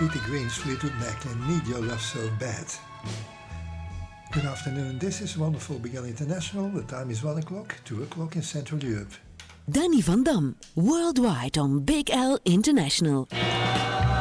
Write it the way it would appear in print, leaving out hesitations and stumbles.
Peter Green's Fleetwood Mac and Need Your Love So Bad. Good afternoon, this is Wonderful Big L International. The time is 1 o'clock, 2 o'clock in Central Europe. Danny van Dam, worldwide on Big L International.